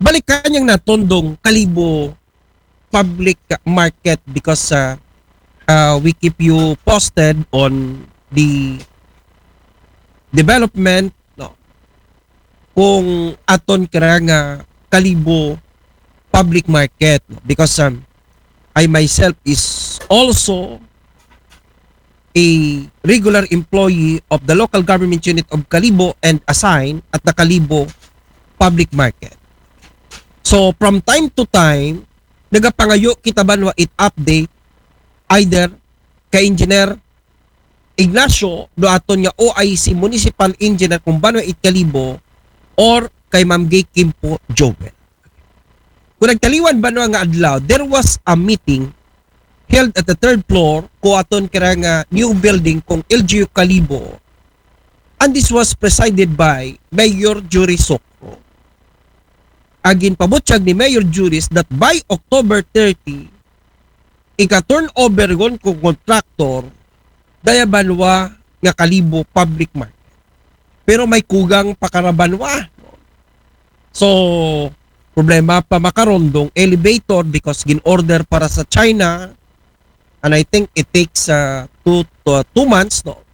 balikan niyang natondong Kalibo public market because we keep you posted on the development, no, kung aton kara nga Kalibo public market, no? Because I myself is also a regular employee of the local government unit of Kalibo and assigned at the Kalibo public market. So from time to time, nagapangayo kita banwa it update either kay Engineer Ignacio do aton nga OIC Municipal Engineer kung banwa it Kalibo or kay Ma'am Gay Kimpo Jovel. Kung nagtaliwan banwa nga adlaw, there was a meeting held at the third floor ko aton kira nga new building kung LGU Kalibo, and this was presided by Mayor Juris Socro. Agin pabutyag ni Mayor Juris that by October 30 ika-turnover gon kung contractor daya banwa nga Kalibo public market. Pero may kugang pakarabanwa. So problema pa makarondong elevator because gin-order para sa China, and I think it takes 2 months, no?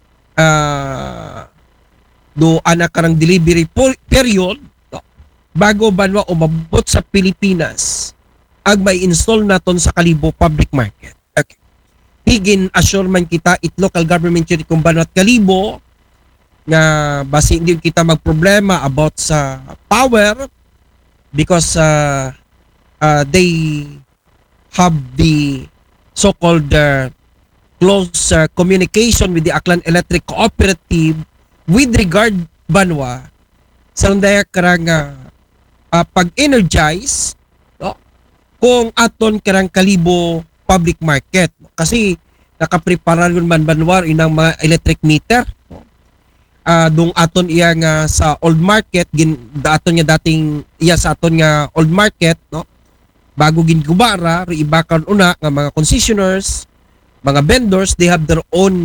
Do anak karang delivery period, no? Bago banwa umabot sa Pilipinas ag may install naton sa Kalibo public market. Okay. Higin assure man kita it local government unit kung banwa at Kalibo nga basi hindi kita magproblema about sa power because they have the so-called close communication with the Aklan Electric Cooperative with regard banwa sa ndaya karang pag-energize, no, kung aton karang Kalibo public market, no? Kasi nakaprepara man banwa inang mga electric meter, no? Dung aton iya nga sa old market aton nga dating iya sa aton nga old market, no, bago ginkubara riibakan una nga mga concessionaires, mga vendors, they have their own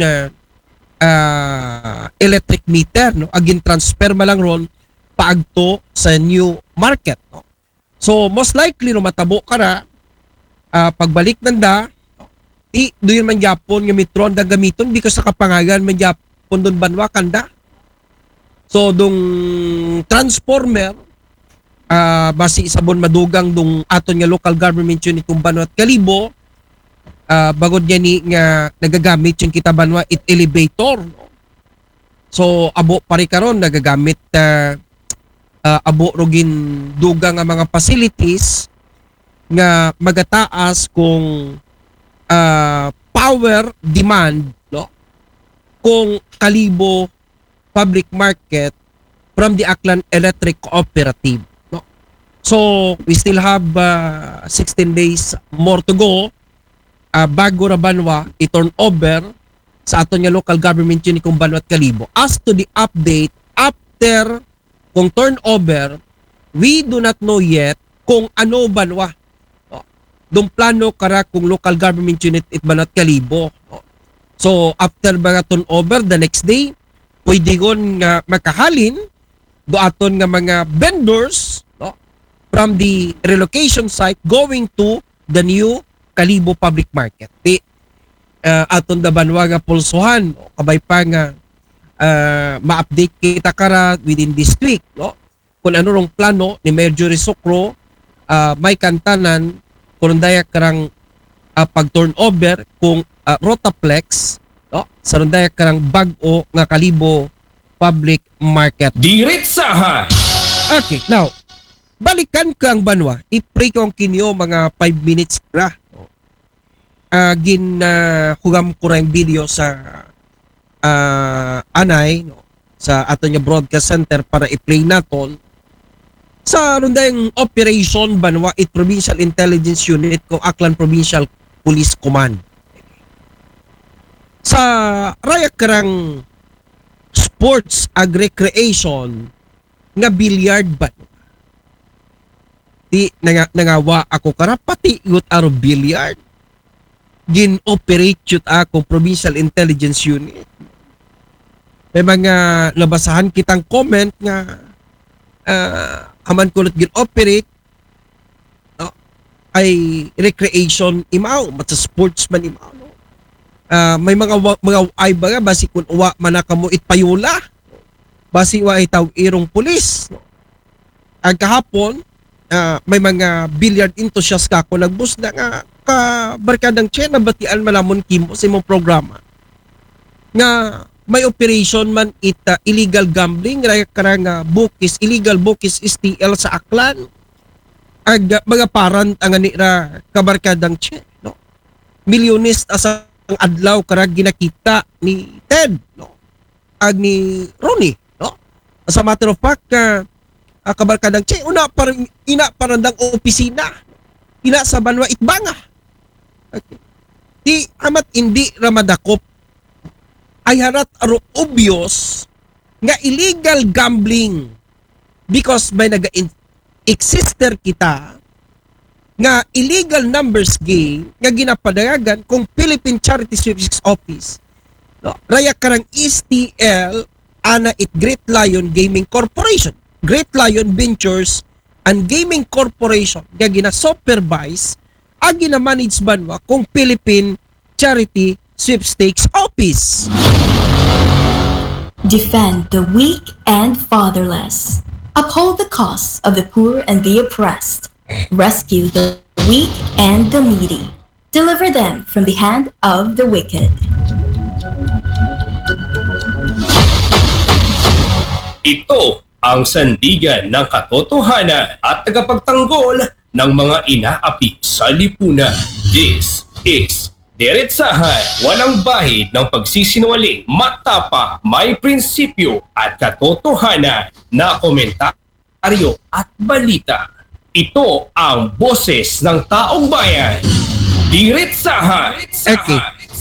electric meter, no, agin transfer malang ron paagto sa new market, no. So most likely no matabo kara pagbalik nanda doon man Japon nga metron da gamiton because sa kapangagan man Japon doon banwa kanda. So dung transformer basi isabon madugang dung aton nga local government unit kung banwa at Kalibo, bagod niya ni nga nagagamit yung kita banwa it elevator, no? So abo pare karon nagagamit abo rogin dugang nga mga facilities nga magataas kung power demand, no, kung Kalibo public market from the Aklan Electric Cooperative, no. So we still have 16 days more to go bago ra banwa i-turn over sa aton nga local government unit kung banwa at Kalibo. As to the update after kung turnover, we do not know yet kung ano banwa, no, dong plano kara kung local government unit it banwa at Kalibo, no. So after mga turnover the next day pwede gon nga makahalin do aton nga mga vendors, no, from the relocation site going to the new Kalibo public market. Di aton da banwa nga pulsuhan, no, kabay pa nga ma-update kita kara within this week, no, kung ano rong plano ni Mayor Juris Socro, may kantanan kung daya karang pag-turnover kung Rotaplex, no, sa rundaya karang bag-o nga Kalibo public market. Diretsahan! Okay, now, balikan ka ang banwa. I-pray ko ang kinyo mga 5 minutes ra. No? Hugam ko rin video sa anay, no, sa ato nga broadcast center para i-play naton sa rundayang operation banwa it Provincial Intelligence Unit kung Aklan Provincial Police Command. Sa raya karang sports ag recreation nga billiard ba di nangawa ako karapati gut aro billiard gin-operate yut ako Provincial Intelligence Unit. May mga nabasahan kitang comment nga haman kulot gin operate no, ay recreation imaw, matsa sportsman imaw. No? May mga ay baga basi kun uwa manakamo itpayula. Basi wa itaw irong pulis. No? Ang kahapon, may mga billiard enthusiast ka ako nagbus na nga kabarkadang China batian malamon kimo sa imong programa nga may operation man illegal gambling raya karang bukis illegal bukis STL sa Aklan ag mga parent ang anira kabarkadang China no milyones asa ang adlaw karang ginakita ni Ted no ag ni Ronnie no as a matter of fact kabarkadang Che, ina parandang opisina. Ina sa Banwa Itbanga. Okay. Di amat hindi ramadakop ay harat aro obvious nga illegal gambling because may exister kita nga illegal numbers game nga ginapadayagan kung Philippine Charity Statistics Office no, raya karang STL ana it Great Lion Gaming Corporation. Great Lion Ventures and Gaming Corporation nga gina-supervise ang gina-manage banwa kung Philippine Charity Sweepstakes Office. Defend the weak and fatherless. Uphold the cause of the poor and the oppressed. Rescue the weak and the needy. Deliver them from the hand of the wicked. Ito ang sandigan ng katotohanan at tagapagtanggol ng mga inaapi sa lipunan. This is Diretsahan, walang bahid ng pagsisinungaling, matapa, may prinsipyo at katotohanan na komentaryo at balita. Ito ang boses ng taong bayan. Diretsahan! Okay,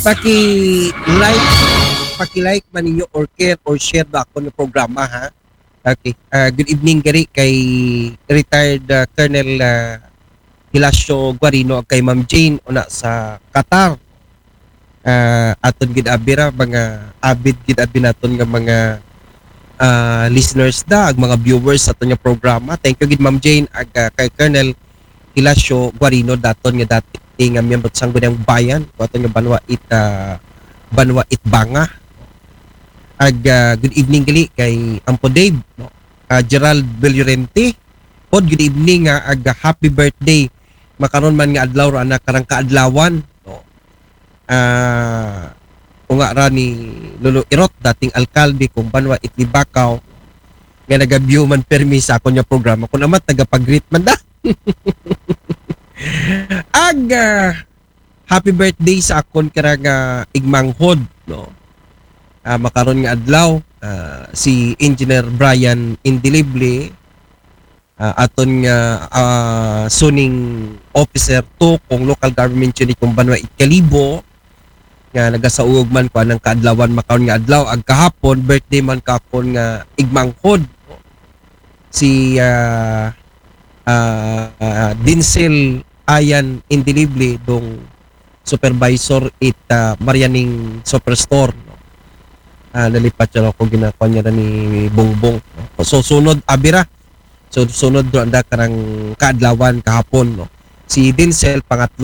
paki-like man ninyo or care or share ba ako ng programa ha? Okay. Good evening gari kay retired Colonel Hilasio Guarino kay Ma'am Jane una sa Qatar. Aton gid abira mga avid gid abi naton nga mga listeners da ag mga viewers sa aton nga programa. Thank you gid Ma'am Jane ag kay Colonel Hilasio Guarino daton nga dati nga miyembro sa Sangguniang Bayan aton nga Banwa Itbanga. Good evening gali kay Ampo Dave no? Gerald Bellurente pod good evening happy birthday makaron man nga adlaw ra anak karang kaadlawan no? Unga ra ni Lolo Irot dating alkalde kung Banwa Itbakaw nga nagabyo man permi sa akon nga programa kun amat tagapag-greet man da. Happy birthday sa akon karang igmanghod no? Makaron nga adlaw si Engineer Brian Indilible aton nga suning officer to kung local government unit kung Banwa Itkalibo nga nagasaug man ko anang kaadlawan makaron nga adlaw ag kahapon birthday man kahapon nga igmanghod si Dinsel Ayan Indilible dong supervisor Marianing Superstore no? Nalipat siya ako ginakaw niya ni Bongbong. No? So sunod abira. So sunod doon anda karang kaadlawan kahapon no. Si Dinsel pangatlo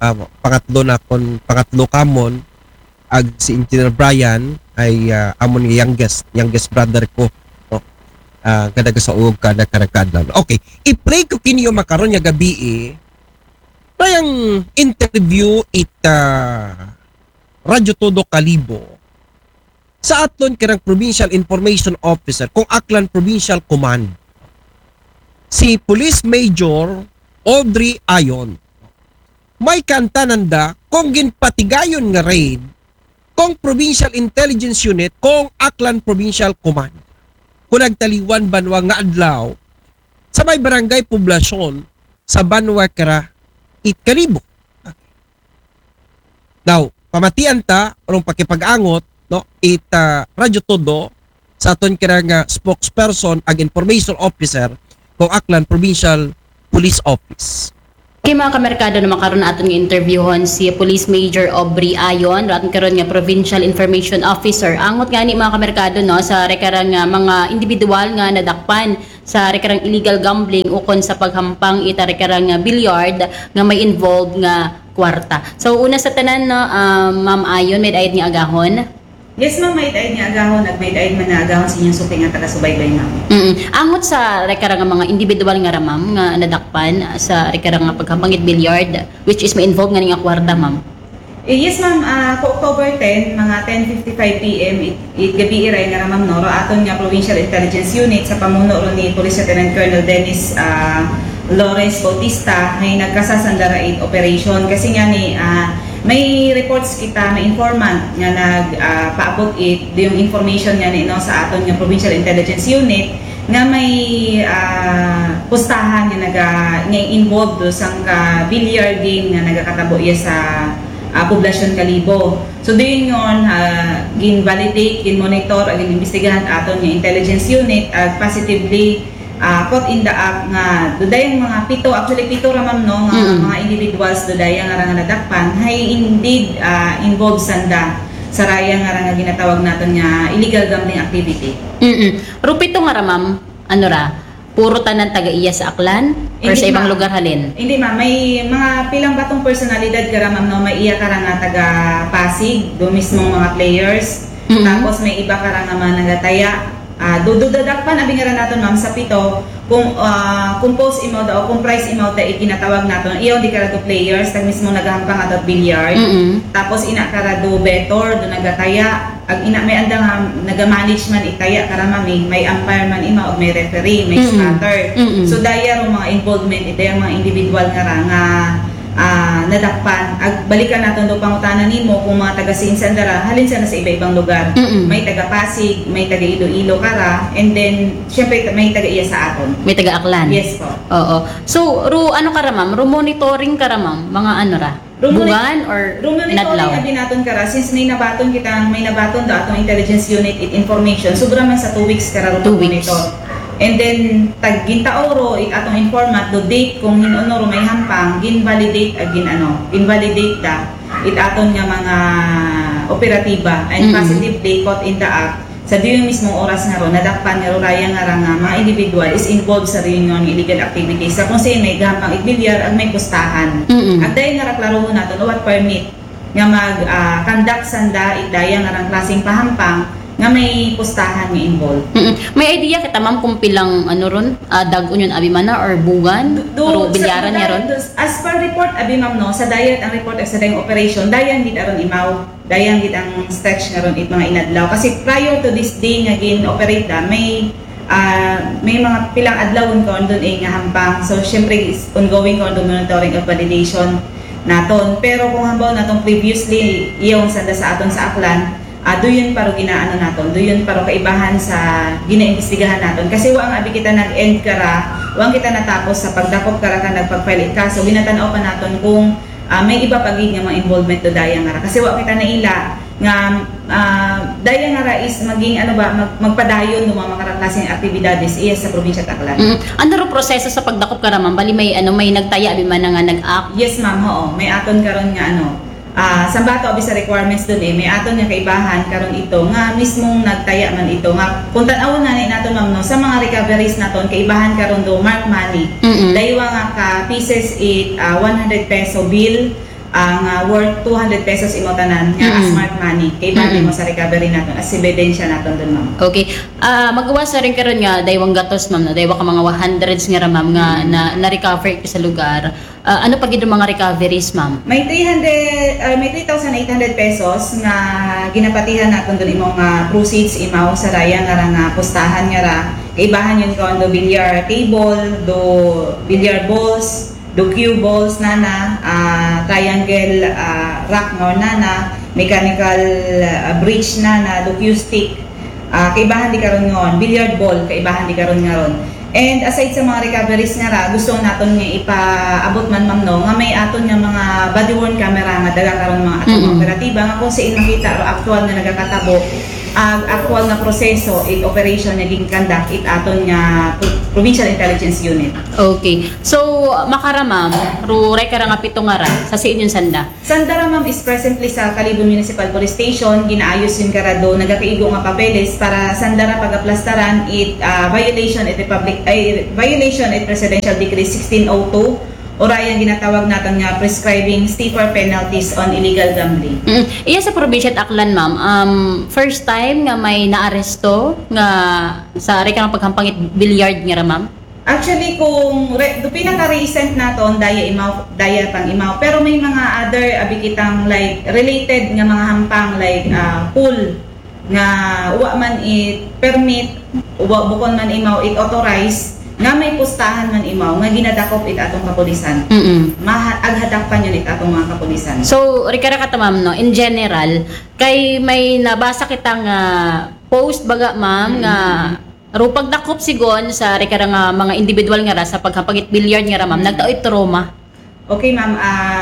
kamon ag si Engineer Brian ay amon youngest brother ko no. Kada sa ug kada karang kaadlaw. Okay, i-play ko kinyo makaron nga gabi Tayang interview Radyo Todo Kalibo sa aton kirang Provincial Information Officer kung Aklan Provincial Command. Si Police Major Audrey Ayon. May kanta nanda kung ginpatigayon nga raid kung Provincial Intelligence Unit kung Aklan Provincial Command. Kung nagtaliwan Banwa nga adlaw sa may barangay poblasyon sa Banwa Kara Itkalibo. Now, pamatian ta orong pakipag-angot no Radyo Todo sa aton kirang spokesperson ag information officer kung Aklan Provincial Police Office. Kay mga kamerkado na makaroon aton nga interviewon si Police Major Aubrey Ayon, aton karon nga Provincial Information Officer. Angot nga ni mga kamerkado no sa rekarang mga individual nga nadakpan sa rekarang illegal gambling ukon sa paghampang ita rekarang billiard nga may involved nga kwarta. So una sa tanan no, Ma'am Ayon, may dayon nga agahon. Yes, ma'am, may daig niya agahon, may daig man na agahon sa inyong suking nga taga-subaybay, ma'am. Angot sa rekara nga mga individual nga ramam nga nadakpan sa rekara nga paghampangit billiard which is may involved nga nga kwarta, ma'am. Yes, ma'am, October 10, mga 10:55 p.m. Gabi iray nga ramam no, aton nga Provincial Intelligence Unit sa pamuno ro ni Police Lieutenant Colonel Dennis Lawrence Bautista ay nagkasasandara aid operation kasi nga ni may reports kita, may informant nga nagpaabot yung information nga no, sa aton nga Provincial Intelligence Unit nga may pustahan nga involved do sang billiard game nga nagakatabo iya sa poblasyon Kalibo. So doon yun, gin-validate, gin-monitor, gin-investigahan aton nga intelligence unit positively caught in the act nga duday mga pito raman no nga mga individuals duday nga nga nadakpan hay indeed involved sanda sa raya nga ginatawag naton nga illegal gambling activity. Rupito nga ramam ano ra puro tanan taga-iya sa Aklan or sa ibang lugar halin? Hindi ma'am, may mga pilang batong personalidad ka ma'am no, may iya ka nga taga Pasig, do mismong mga players. Tapos may iba ka nga mga nagataya. Dudadakpan abi nga naton ma'am sa pito kung compose imo daw kung price imo ta iginatawag naton iyo di karado players tag mismo nagahampang ato billiard tapos ina karado betor do nagataya ag ina may andang naga-manage man itaya karama may umpire man ima og may referee may scatter so daya ro mga involvement ita mga individual nga nadakpan ag balikan naton do pangutanan nimo kung mga taga Sinsandara halin sana sa iba-ibang lugar may taga Pasig may taga Iloilo kara and then syempre may taga iya sa aton may taga Aklan. Yes po. Oo. So ano ka ra ma'am, monitoring ka ra ma'am mga ano ra buwan or monitoring abi naton kara since may nabaton do atong intelligence unit information sobra man sa 2 weeks kara ro monitor. And then tag gintaoro it atong informant do date kung hinuno ro may hampang gin-validate gin-validate ta it aton nga mga operatiba and positively caught in the act sa diyo mismong oras nga ro nadakpan nga ro raya nga mga individual is involved sa reunion illegal activities sa kung say may gahampang igbilyar ag may pustahan at dahil nga raklaro naton what permit nga mag conduct sanda it daya nga klaseng pahampang nga may pustahan nga involved. May idea kita ma'am kung pilang ano ron dagon yun abi mana or buwan or bilyaran niya ron? As per report abi ma'am no sa dayat ang report sa dayang operation dayan gid aron imaw dayan gid ang stretch nga ron it mga inadlaw kasi prior to this day nga gin-operate may mga pilang adlawon kon doon nga hampang so syempre ongoing kon monitoring of validation naton pero kung hambaw natong previously iyong sanda sa aton sa Aklan doon paro ginaano naton, doon paro kaibahan sa ginaimbestigahan naton kasi wa ang abi kita nag-end kara, wa kita natapos sa pagdakop kara ka nagpag-file kaso ginatanaw pa naton kung may iba pa gid nga mga involvement do daya nga kasi wa kita naila nga daya nga is maging magpadayon ng mga klaseng aktibidades iya sa probinsya ta Aklan. Ano ro proseso sa pagdakop kara ma'am? Bali may may nagtaya abi man nga nag-act? Yes ma'am, oo. May aton karon nga sambato abi sa requirements doon may aton nga kaibahan karon ito nga mismong nagtaya man ito nga kung tan-awon na naton ma'am no sa mga recoveries naton kaibahan karon do mark money daywa nga ka pieces 100 peso bill ang worth 200 pesos imo tanan nga as smart money kaibahan mo sa recovery naton as ebidensya naton doon ma'am. Okay. Magawas na rin karon nga daywang gatos ma'am na daywa ka mga 100s nga ra ma'am nga na-recover sa lugar. Ano pa gid mga recoveries ma'am? May 3,800 pesos nga ginapatihan naton doon imong proceeds imaw sa raya nga pustahan nga ra kaibahan yun kon do billiard table do billiard balls do cue balls nana triangle rack no nana mechanical bridge nana do cue stick kaibahan di karon ngon billiard ball kaibahan di karon nga ron. And aside sa mga recoveries nga ra, gusto naton nga ipaabot man ma'am no, nga may aton nga mga body worn camera nga daga karon mga atong operatiba nga kung siin makita ro actual nga nagakatabo ang actual nga proseso it operation nga conduct it aton nga Provincial Intelligence Unit. Okay. So, makara ma'am, ruray ka nga pitong ara sa inyong sanda. Sandara ma'am is presently sa Calibon Municipal Police Station, ginaayos yung karado, nagakaigo nga papeles para sandara pagaplastaran it violation at Presidential Decree 1602 o rayang ginatawag natin nga prescribing stiffer penalties on illegal gambling. Iya sa probinsya at Aklan ma'am, first time nga may naaresto nga sa rekang paghampangit billiard nga ra ma'am. Actually, kung pinaka-recent naton, daya pang imaw. Pero may mga other abikitang like related nga mga hampang like pool nga uwa man it permit, uwa bukon man imaw it authorize nga may pustahan man imaw nga ginadakop it atong kapulisan. Aghadakpan yun it atong mga kapulisan. So, rikara ka ma'am, no, in general, kay may nabasa kitang post baga ma'am nga rupag dakop sigon sa rikara nga mga individual nga ra sa paghampangit billiard nga ra ma'am, nagtaoy trauma. Okay ma'am,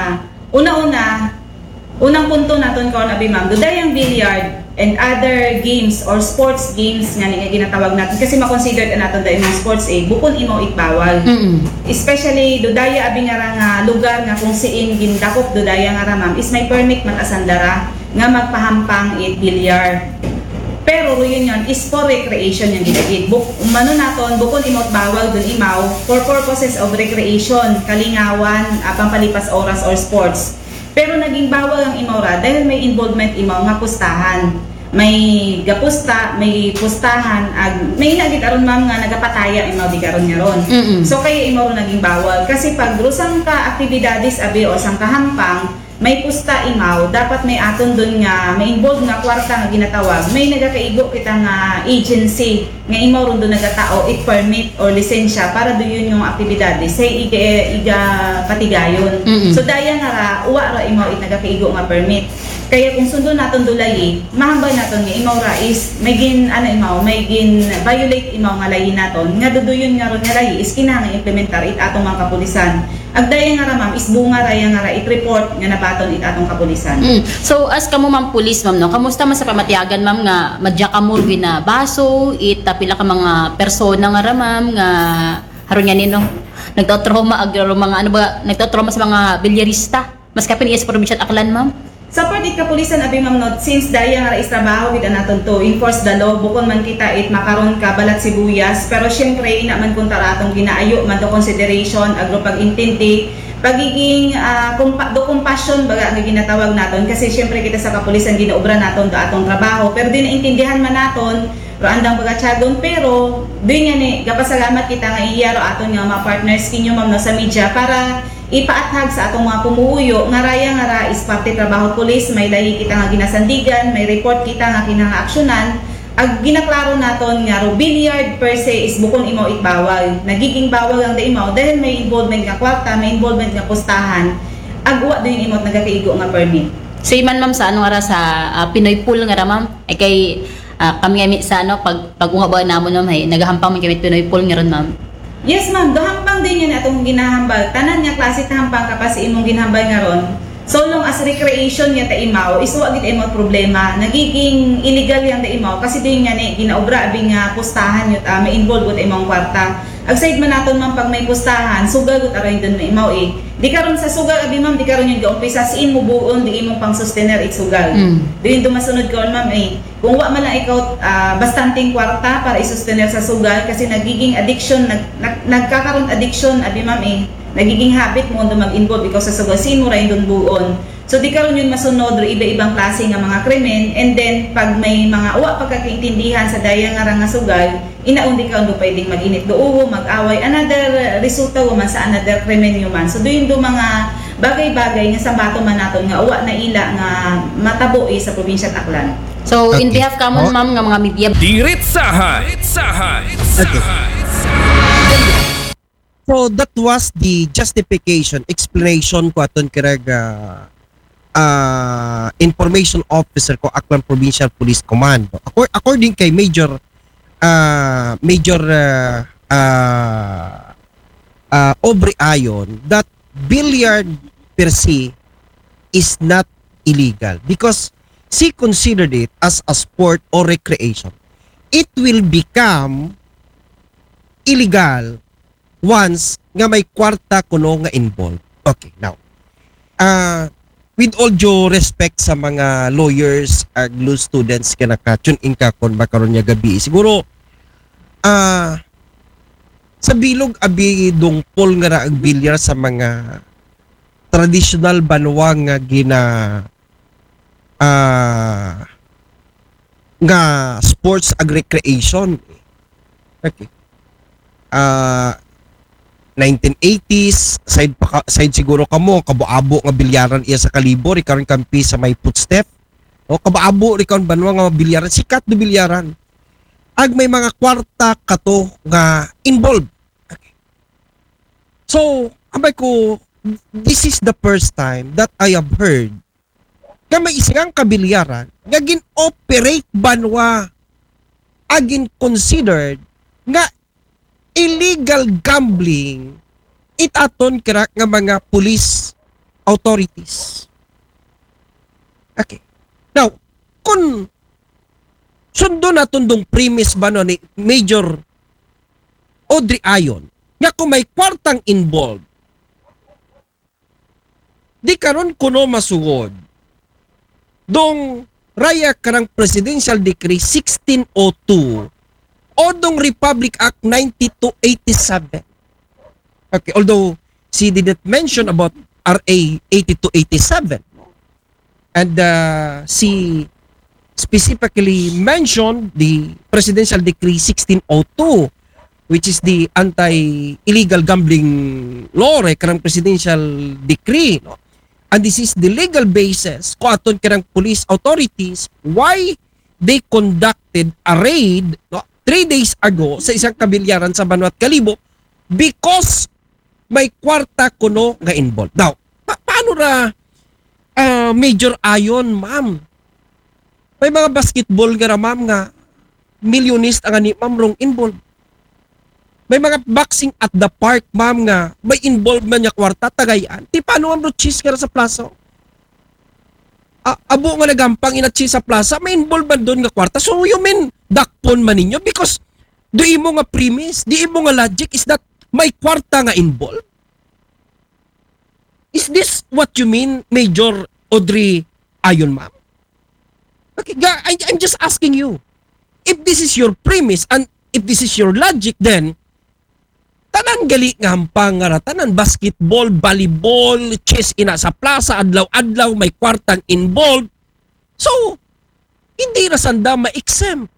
unang punto naton karon abi ma'am, dudayang billiard and other games or sports games nga ginatawag natin kasi ma-consider naton dahil mga sports bukon imaw bawal. Especially dudaya abi nga ra nga lugar nga kung siin gindakop dudaya nga ra ma'am is may permit man asandara nga magpahampang billiard. Pero yun is for recreation yung ginagid. Umano naton bukon imot bawal dun imaw for purposes of recreation, kalingawan, pampalipas oras or sports. Pero naging bawal ang imawra dahil may involvement imaw nga pustahan. May gapusta, may pustahan, may nagit aron ma'am nga nagapataya imaw di karon nga ron. So kaya imaw naging bawal kasi pag rusang ka aktibidades abi o sang kahampang may pusta imaw, dapat may aton dun nga, may involved nga kwarta nga ginatawag, may nagakaigo kita nga agency, nga imaw ron doon nagatao, it permit or lisensya para doon yun yung aktibidades, say iga patigayon. So daya nga ra, uwa ra imaw it nagakaigo nga permit. Kaya kung sundo naton dulay, mahambay naton nga imaw ra is may gin violate imaw nga lahi naton, nga duduyon nga ron nga lahi is kinahanglan implementar it atong mga kapulisan. Agdaya nga ra ma'am is bunga ra nga ra it report nga nabaton it atong kapulisan. So as kamo ma'am pulis ma'am no, kamusta man sa pamatiagan ma'am nga madya ka mo na baso it pila ka mga persona nga ra ma'am nga haron nga nino nagtatrauma mga ano ba nagtatrauma sa mga bilyarista mas kapin is probinsya at Aklan ma'am. Sa part it kapulisan abi ma'am not since daya nga is trabaho kita naton to enforce the law bukon man kita it makaron ka balat sibuyas pero syempre ina man kun taratong ginaayo man to consideration agro pag-intindi pagiging do compassion baga nga ginatawag naton kasi syempre kita sa kapulisan ginaobra naton do atong trabaho pero di naintindihan man naton ro andang pagatiagon pero di nga ni gapasalamat kita nga iyaro aton nga mga partners kinyo ma'am no sa media para ipaathag sa atong mga pumuuyo nga raya nga ra is parte trabaho pulis may lahi kita nga ginasandigan may report kita nga kinahanglan aksyonan ag ginaklaro naton nga ro billiard per se is bukon imaw it bawal nagiging bawal ang da imaw dahil may involvement nga kwarta may involvement nga pustahan ag uwa din imot nagakaigo nga permit. So man ma'am sa ano nga ra sa Pinoy pool nga ra ma'am ay kay kami sa ano pag unga ba namon ma'am ay nagahampang man kami Pinoy pool nga ron ma'am. Yes ma'am, dohampang din yan atong ginahambal. Tanan nga klase ta hampang kapas imong ginahambal nga ron. So long as recreation niya ta imaw, is wa gid imong problema. Nagiging illegal yang ta imaw kasi din nga ni ginaobra abi nga pustahan yut may involved gud imong kwarta. Ag side man naton ma'am pag may pustahan, sugal gud aray dun may imaw Di karon sa sugal abi ma'am, di karon yung gaumpisa siin mo buon di imong pang sustainer it sugal. Din dumasunod karon ma'am kung wa man lang ikaw bastanting kwarta para i-sustainer sa sugal kasi nagiging addiction nagkakaroon addiction abi ma'am nagiging habit mo ndo mag-involve ikaw sa sugal siin mo ra indon buon. So di karon yun masunod ro iba-ibang klase nga mga krimen and then pag may mga uwa pagkakaintindihan sa daya nga ra nga sugal inaundi ka ndo pwedeng mag-init doowo mag-away another resulta man sa another krimen man. So doon do mga bagay-bagay nga sa bato man naton nga uwa na ila nga matabo sa probinsya at Aklan. So in behalf kamon ma'am nga mga media Diretsahan. So that was the justification, explanation ko aton kirag information officer ko Aklan Provincial Police Command. According kay Major Aubrey Ayon, that billiard per se is not illegal because she considered it as a sport or recreation, it will become illegal once nga may kwarta kuno nga involved. Okay, now, with all due respect sa mga lawyers ag law students ka naka-tune in ka kon makaroon niya gabi, siguro, sa bilog abi dungpol nga ra ag bilyar sa mga traditional banwa nga nga sports ag recreation. Okay. 1980s side siguro kamo kabuabo nga bilyaran iya sa Kalibo karon kampi sa may footstep. O kabuabo karon banwa nga bilyaran sikat do bilyaran. Ag may mga kwarta kato nga involved. Okay. So, abay ko, this is the first time that I have heard nga may isang kabilyaran nga gin-operate banwa agin considered nga illegal gambling itaton kira nga mga police authorities. Okay. Now, kung sundo naton dong premise ba no ni Major Audrey Ayon nga kung may kwartang involved, di karon kuno masugod dong raya karang Presidential Decree 1602 o dong Republic Act 9287. Okay, although she didn't mention about RA 8287 and she specifically mentioned the Presidential Decree 1602, which is the anti-illegal gambling law karang presidential decree, no? And this is the legal basis kung aton karang police authorities why they conducted a raid, no, 3 days ago sa isang kabilyaran sa Banwat Kalibo because may kwarta kuno nga involved. Now, paano ra Major Ayon, ma'am? May mga basketball nga ma'am nga millionist ang ani ma'am rong involved. May mga boxing at the park, ma'am, nga may involvement niya kwarta, tagayan. Di paano ang brochis ka sa plaza? Abo nga nagampang inatsi sa plaza, may involvement doon nga kwarta. So you mean, dakpon man ninyo? Because di mo nga premise, di mo nga logic is that may kwarta nga involved? Is this what you mean, Major Audrey Ayon, ma'am? Okay, I'm just asking you. If this is your premise and if this is your logic, then tanan gali nga hampang nga tanan basketball, volleyball, chess ina sa plaza adlaw-adlaw may kwartang involved. So, hindi ra sanda ma-exempt.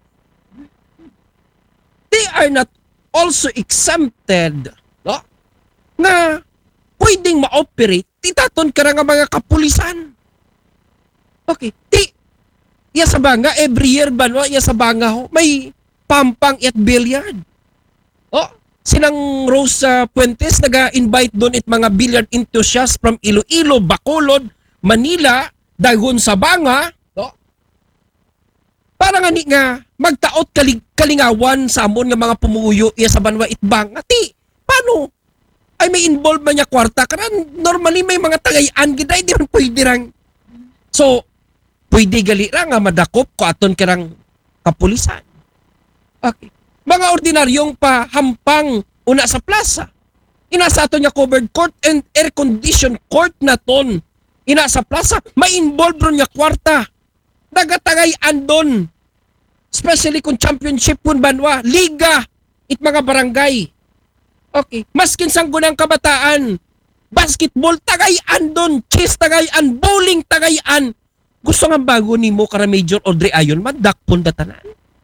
They are not also exempted, no? Nga pwedeng ma-operate titaton ka nga mga kapulisan. Okay, iya sa banga every year ba no? Iya sa banga ho may pampang at billiard. Oh, sinang Rosa Puentes naga-invite doon it mga billiard enthusiasts from Iloilo, Bacolod, Manila, daghon sa banga, no? Para nga nga magtaot kalingawan sa amon nga mga pumuyo iya sa banwa itbang. Ati, paano? Ay may involved man niya kwarta karan normally may mga tagayan giday di man pwede rang. So, pwede gali ra nga madakop ko aton karang kapulisan. Okay. Mga ordinaryong hampang una sa plaza. Ina sa aton niya covered court and air conditioned court na ton. Ina sa plaza, may involved ron niya kwarta. Dagatagay andon. Especially kung championship pun banwa, liga, it mga barangay. Okay. Maskin sang gunang kabataan, basketball tagay andon, chess tagay an, bowling tagay an. Gusto nga bago ni mo kara Major Audrey Ayon man dakpon datanan.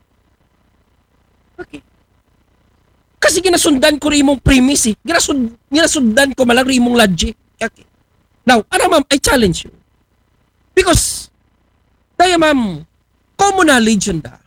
Okay. Kasi ginasundan ko rin imong premise eh. Ginasundan ko malang rin imong logic. Okay. Now, ma'am, I challenge you. Because, tayo ma'am, common knowledge yun da.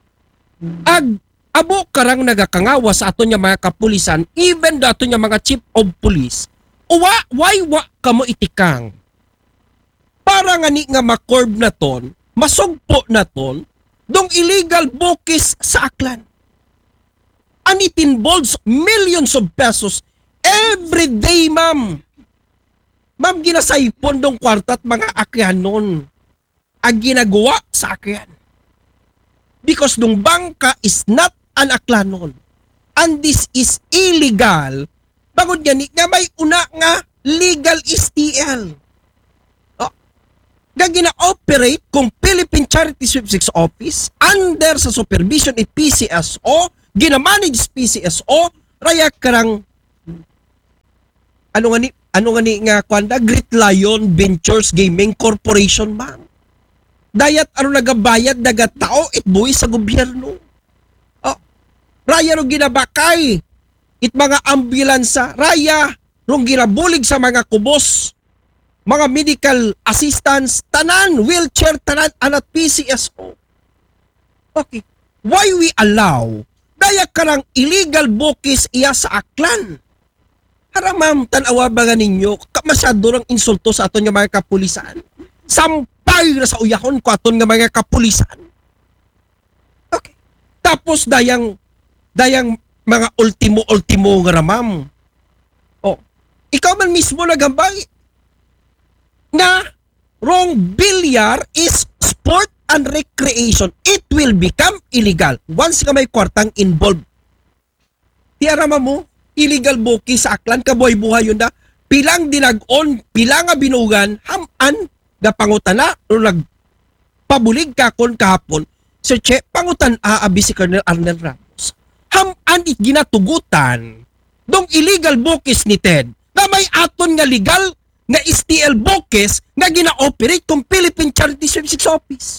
Abo karang nagakangawa sa ato niya mga kapulisan, even da ato niya mga chief of police, why kamo itikang? Para nga ni nga makorb na ton, masugpo na ton, dong illegal bukis sa aklan. And it involves millions of pesos every day, ma'am. Ma'am, ginasaypon dong kwarta at mga akyanon. ang ginagawa sa akin. Because nung bangka is not an aklanon. And this is illegal. Bagod gani nga may una nga legal STL. Nga gina-operate kung Philippine Charity Sweepstakes Office under sa supervision ni PCSO, gina-manage PCSO, raya karang ano nga ni nga kwanda Great Lion Ventures Gaming Corporation, ma'am. Dayat nagabayad nagatao itbuhi sa gobyerno. Raya ro ginabakay it mga ambulansa, raya rong ginabulig sa mga kubos, mga medical assistants, tanan, wheelchair, tanan, anat PCSO. Okay. Why we allow daya karang illegal bukis iya sa aklan? Haramam, tanawa ba nga ninyo, masyado lang insulto sa aton nga mga kapulisan. Sampay na sa uyahon ko aton nga mga kapulisan. Okay. Tapos dayang mga ultimo nga ramam. Ikaw man mismo nagambay na wrong bilyar is sport and recreation. It will become illegal once ka may kwartang involved. Tiarama mo, illegal buki sa aklan, kabuhay-buhay yun na, pilang dinag-on, pilang nga binugan, haman, da pangutana, o nagpabulig ka kon kahapon, Sir Che, pangutan aabi si Colonel Arnel Ramos. Haman it ginatugutan, dong illegal bukis ni Ted, na may aton nga legal nga STL bukis nga gina-operate kung Philippine Charity Sweepstakes Office.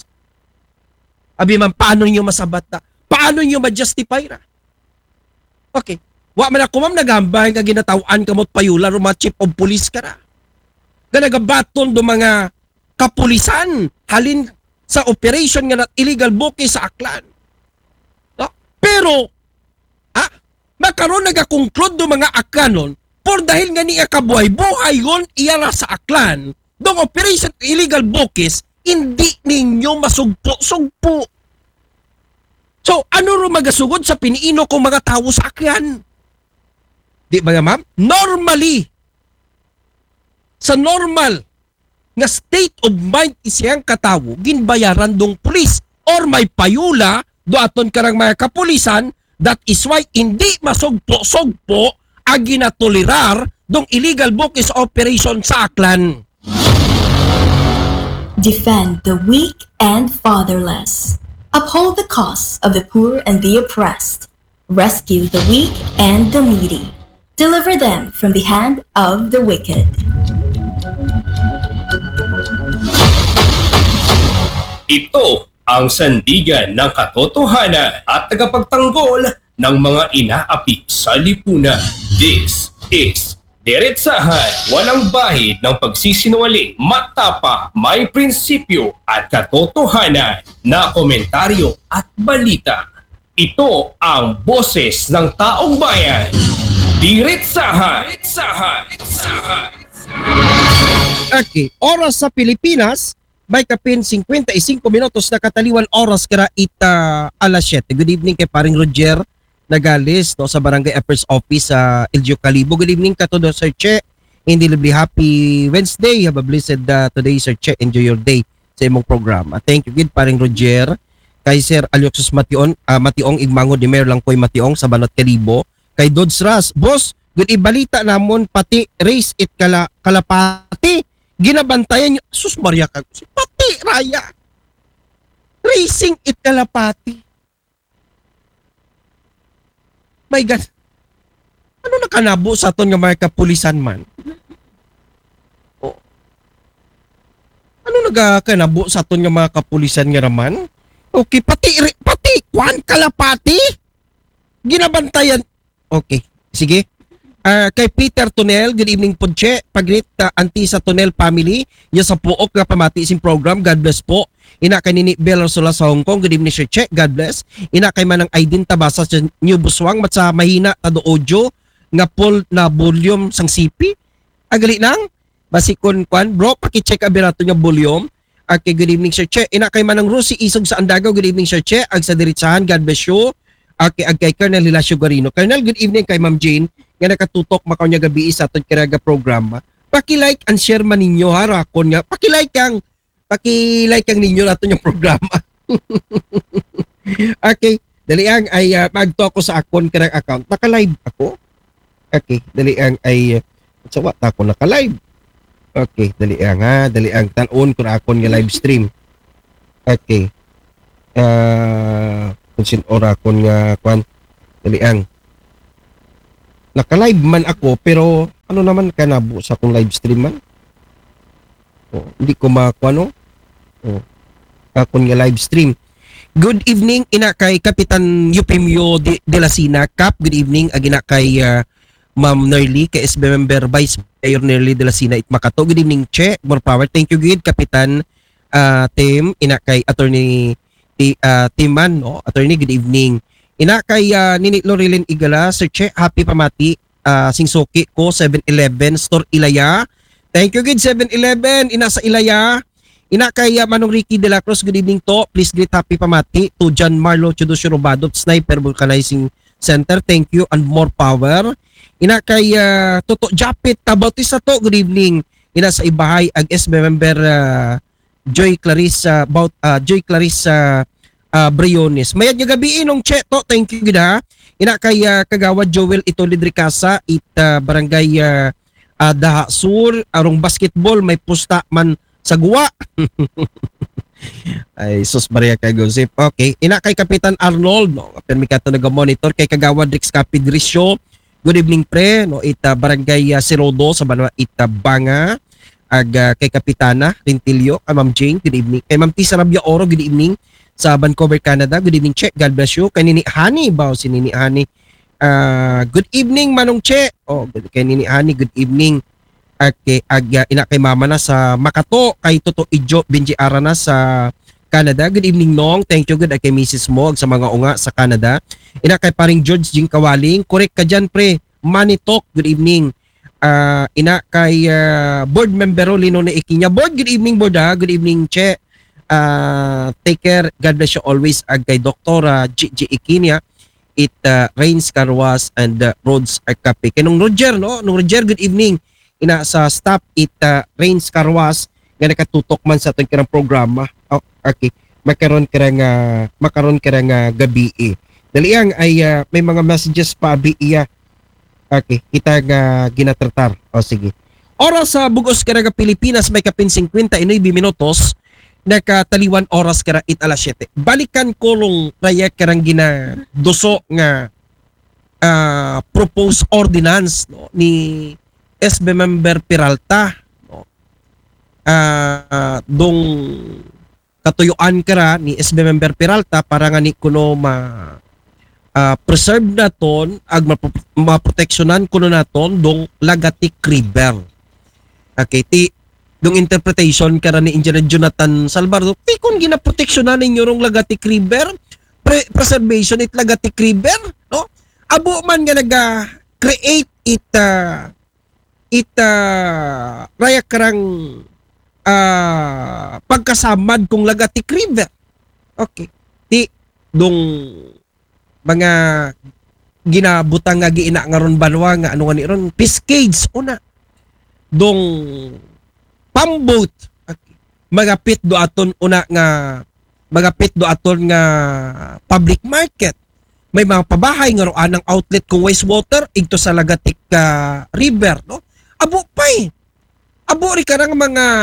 Abi man, paano nyo masabat na? Paano nyo ma-justify na? Okay. Wa man ako ma'am nagambay nga ginatawan kamot payula o mga chief of police ka na. Nga nagabaton do mga kapulisan halin sa operation nga na illegal bukis sa aklan. No? Pero, makaroon nagakonclude do mga akanon por dahil nga niya kabuhay-buhay yun iyara sa aklan, dong operation illegal bukis, hindi ninyo masugpo-sugpo. So, ano ro magasugod sa piniino kong mga tao sa aklan? Di ba nga ma'am? Normally, sa normal nga state of mind isiyang katawo, ginbayaran dong pulis or may payula do aton karang mga kapulisan. That is why hindi masugpo-sugpo ang ginatolerar dong illegal bukis operation sa aklan. Defend the weak and fatherless. Uphold the cause of the poor and the oppressed. Rescue the weak and the needy. Deliver them from the hand of the wicked. Ito ang sandigan ng katotohanan at tagapagtanggol ng mga inaapi sa lipunan. This is Diretsahan, walang bahid ng pagsisinungaling, matapa, may prinsipyo at katotohanan na komentaryo at balita. Ito ang boses ng taong bayan. Diretsahan! Okay, oras sa Pilipinas, may kapin 55 minutos na kataliwan oras kara ita alas 7. Good evening kay paring Roger Nagales no, sa Barangay Affairs Office sa Elgio Calibo. Good evening ka to Sir Che. Indilibly happy Wednesday. Have a blessed today Sir Che. Enjoy your day sa imong programa. Thank you good paring Roger. Kay Sir Alioxus Mationg Igmango de Mayor lang ko'y Mationg sa Banat Calibo. Kay Dodds Ras, boss, good ibalita namon pati race it kalapati. Ginabantayan nyo. Sus Maria ka. Pati raya. Racing it kalapati. My God. Ano nakanabo sa aton nga mga kapulisan man? Oh. Ano nagakanabo sa aton nga mga kapulisan nga raman? Okay, pati kwan kalapati? Ginabantayan. Okay, sige. Kay Peter Tonel, good evening po Che. Pagrit anti sa Tonel family, ya sa puok nga pamati isin program. God bless po. Ina kay Nini Bel Rosola sa Hong Kong. Good evening Sir Che. God bless. Ina kay manang Aidin Tabasa sa New Buswang mat sa mahina tado audio nga full na volume sang CP. Agali nang basikon kwan bro paki-check abirato nga volume. Okay, good evening Sir Che. Ina kay manang Rusi Isog sa Andagaw. Good evening Sir Che. Ag sa Diretsahan. God bless you. Okay, ag kay Colonel Hilasio Garino. Colonel, good evening kay Ma'am Jane nga nakatutok makaw niya gabi sa aton kiraga programa. Paki-like and share man ninyo ha rakon nga. Paki-like kang paki-like ang ninyo nato yung programa. Okay, dali ang ay magto ako sa akon kanang account. Naka-live ako. Okay, dali ang ay sa what ako naka-live. Okay, dali ang talon ko na akon nga live stream. Okay. Kung sin ora akon nga kwan dali ang naka-live man ako pero ano naman kanabo sa akong live stream man. Oh, hindi ko makuano. Oh, akon nga live stream. Good evening ina kay Kapitan Eupemio de la Sina Cap. Good evening ina kay Ma'am Nerly kay SB member Vice Mayor Nerly de la Sina Itmakato. Good evening Che. More power. Thank you good Kapitan Tim ina kay Attorney Timan no. Attorney good evening. Ina kay Nini Loreline Igala Sir Che happy pamati Singsoki ko 7-Eleven store Ilaya. Thank you good 7-Eleven ina sa Ilaya. Ina kay Manong Ricky de la Cruz, good evening to. Please greet happy pamati to John Marlo Chudosyo Robado, Sniper Vulcanizing Center. Thank you and more power. Ina kay Toto Japit Tabautista to, good evening. Ina sa ibahay ag SB member Joy Clarissa Briones. Mayad nga gabi inong Che to. Thank you gida. Ina kay Kagawad Joel Itolidricasa barangay Daha Sur arong basketball may pusta man sa guwa. Ay, sus Maria kay Joseph. Okay. Ina kay Kapitan Arnold, no? Permi ka ito nag-monitor. Kay Kagawad Rix Capidrisyo. Good evening, pre. No? Ita Barangay Sirodo sa Banwa Ita Banga. Kay Kapitana Rintilio. Ma'am Jane, good evening. Kay Ma'am Tisa Rabia Oro, good evening. Sa Vancouver, Canada. Good evening, Che. God bless you. Kay Nini Hani, ba? Si Nini Hani. Good evening, Manong Che. Oh, kay Nini Hani, good evening. Okay, ina kay mama na sa Makato, kay Toto Ijo Benji Arana sa Canada. Good evening Nong. Thank you good kay Mrs. Mo sa mga unga sa Canada. Ina kay paring George Jing Kawaling. Correct ka diyan pre. Money Talk. Good evening. Ina kay board member Lino na Ikinya. Board, good evening board ha. Good evening Che. Take care. God bless you always. Kay Dr. G. Ikinya. It rains Carwas and roads are copy. Kay nung Roger no. Nung Roger, good evening. Ina sa stop it Rains Carwas nga nakatutok man sa atong kirang programa. Oh, okay. Makaron nga gabi Dali ang ay may mga messages pa abi iya. Okay, kita nga ginatratar. O sige. Oras sa bugos kara nga Pilipinas may kapin 59 minutos nakataliwan oras kara it alas 7. Balikan ko long raya karang gina duso nga proposed ordinance no ni SB member Peralta no? Dong katuyuan kara ni SB member Peralta para nga ni kuno preserve naton ag maproteksyonan kuno naton dong Lagatik River. Okay, dong interpretation kara ni Engineer Jonathan Salvador ti kun ginaproteksyonan ninyo rong Lagatik River preservation it Lagatik River no abo man nga naga-create raya karang pagkasamad kung Lagatik River. Okay. Di dong mga ginabutang nga giina nga ron banwa nga ano nga ni ron Piscades una. Dong pamboat. Okay. Magapit do aton nga public market. May mga pabahay nga roan ng outlet kung wastewater igto sa Lagatik River no. Abo pay. Abo ri karang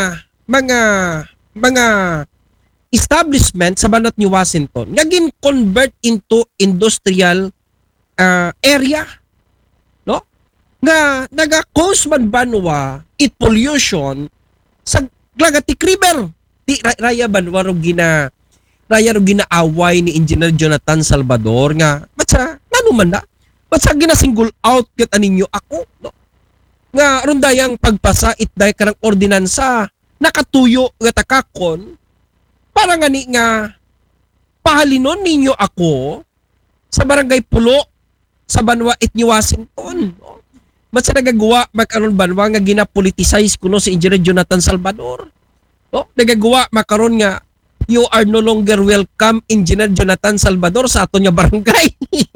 mga establishment sa banat ni Washington nga gin-convert into industrial area no nga naga-cause man banwa it pollution sa Lagatik River. Di raya banwa ro ginaaway ni Engineer Jonathan Salvador nga batsa ngano man na batsa gina-single out ket aninyo ako no nga aron dayang pagpasa itday karang ordinansa nakatuyo nga takakon para nga ni nga pahalinon ninyo ako sa barangay Pulo sa Banwa Itni Washington no? Mas nagagawa makaron banwa nga ginapoliticize kuno si Engineer Jonathan Salvador no? Nagagawa makaron nga you are no longer welcome Engineer Jonathan Salvador sa aton nga barangay.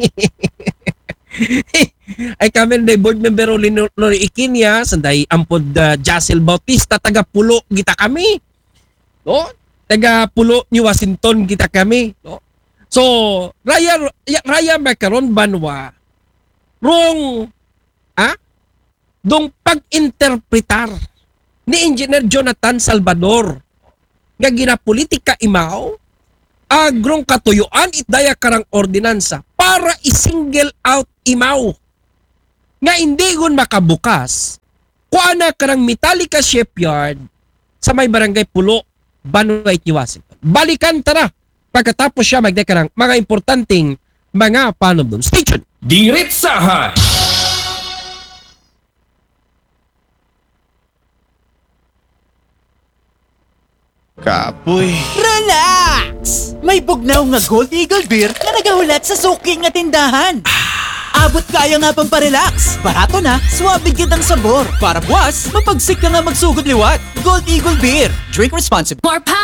Ay kami na board member Lori Ikinya sanday ampod Jacel Bautista taga Pulo gita kami no? Taga Pulo ni Washington kita kami, no? So, raya makaron banwa rong dong pag-interpretar ni Engineer Jonathan Salvador nga ginapolitika imaw agrong katuyuan itdaya karang ordinansa para i-single out imaw nga hindi gun makabukas kuana karang Metallica Shipyard sa may barangay Pulo, Banuay, ni Washington. Balikan tara pagkatapos siya magdekarang mga importanteng mga panom doon. Stay tuned! Diretsahan! Kapoy. Relax! May bugnaw nga Gold Eagle Beer na nagahulat sa suki nga tindahan. Abot kaya nga pang parelax. Barato na, suwabe kitang sabor. Para buwas, mapagsik ka nga magsugod liwat. Gold Eagle Beer. Drink responsibly. More power!